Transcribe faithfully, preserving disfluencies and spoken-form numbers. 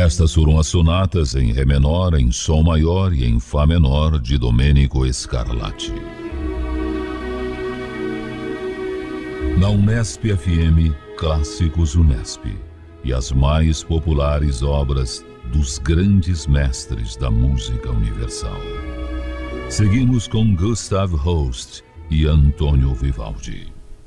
Estas foram as sonatas em Ré menor, em Sol maior e em Fá menor de Domenico Scarlatti. Na Unesp F M, Clássicos Unesp e as mais populares obras dos grandes mestres da música universal. Seguimos com Gustav Holst e Antônio Vivaldi.